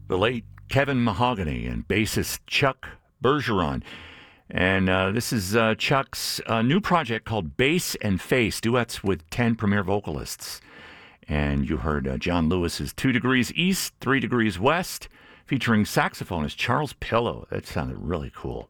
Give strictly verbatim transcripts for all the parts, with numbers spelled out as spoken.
the late Kevin Mahogany and bassist Chuck Bergeron. And uh, this is uh, Chuck's uh, new project called Bass and Face, duets with ten premier vocalists. And you heard uh, John Lewis's Two Degrees East, Three Degrees West, featuring saxophonist Charles Pillow. That sounded really cool.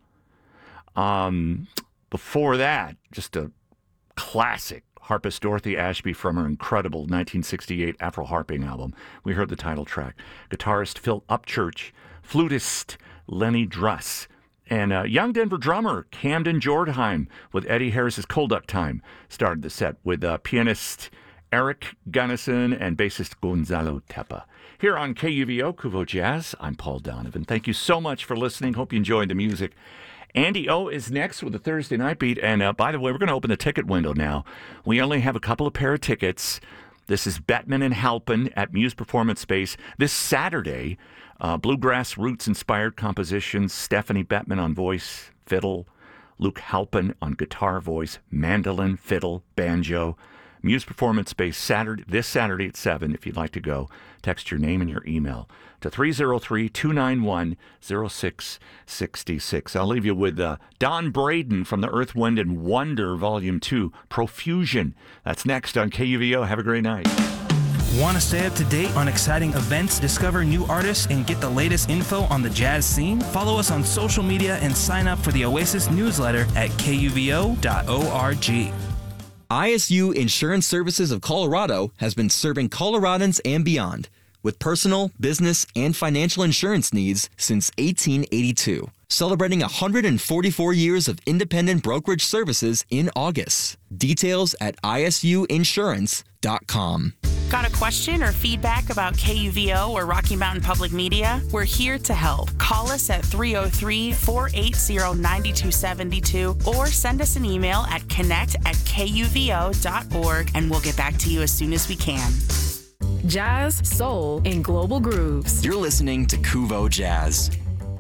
Um, before that, just a classic harpist Dorothy Ashby from her incredible nineteen sixty-eight Afro Harping album. We heard the title track. Guitarist Phil Upchurch, flutist Lenny Druss, and uh, young Denver drummer Camden Jordheim with Eddie Harris's Cold Duck Time started the set with uh, pianist Eric Gunnison and bassist Gonzalo Tepa. Here on K U V O, Kuvo Jazz, I'm Paul Donovan. Thank you so much for listening. Hope you enjoyed the music. Andy O is next with the Thursday Night Beat. And uh, by the way, we're going to open the ticket window now. We only have a couple of pair of tickets. This is Bettman and Halpin at Muse Performance Space this Saturday. Uh, bluegrass roots-inspired compositions. Stephanie Bettman on voice, fiddle. Luke Halpin on guitar, voice, mandolin, fiddle, banjo. Muse Performance Space Saturday, this Saturday at seven. If you'd like to go, text your name and your email to three oh three, two nine one, oh six six six. I'll leave you with uh, Don Braden from the Earth, Wind, and Wonder, Volume two, Profusion. That's next on K U V O. Have a great night. Want to stay up to date on exciting events, discover new artists, and get the latest info on the jazz scene? Follow us on social media and sign up for the Oasis newsletter at K U V O dot org. I S U Insurance Services of Colorado has been serving Coloradans and beyond with personal, business, and financial insurance needs since eighteen eighty-two. Celebrating one hundred forty-four years of independent brokerage services in August. Details at I S U insurance dot com. Got a question or feedback about K U V O or Rocky Mountain Public Media? We're here to help. Call us at three oh three, four eight zero, nine two seven two or send us an email at connect at K U V O dot org and we'll get back to you as soon as we can. Jazz, soul, and global grooves. You're listening to Kuvo Jazz.